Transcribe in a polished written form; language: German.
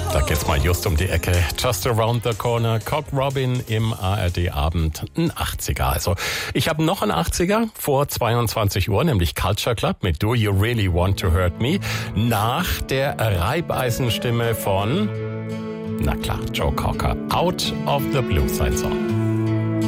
Da geht's mal just um die Ecke. Just around the corner. Cock Robin im ARD-Abend. Ein 80er. Also, ich habe noch einen 80er vor 22 Uhr, nämlich Culture Club mit Do You Really Want to Hurt Me? Nach der Reibeisenstimme von, na klar, Joe Cocker. Out of the Blue, sein Song.